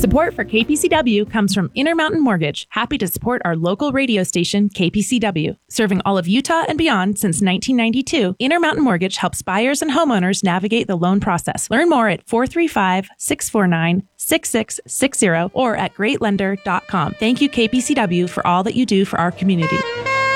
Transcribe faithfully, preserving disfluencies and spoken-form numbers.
Support for K P C W comes from Intermountain Mortgage, happy to support our local radio station, K P C W. Serving all of Utah and beyond since nineteen ninety-two, Intermountain Mortgage helps buyers and homeowners navigate the loan process. Learn more at four three five, six four nine, six six six zero or at great lender dot com. Thank you, K P C W, for all that you do for our community.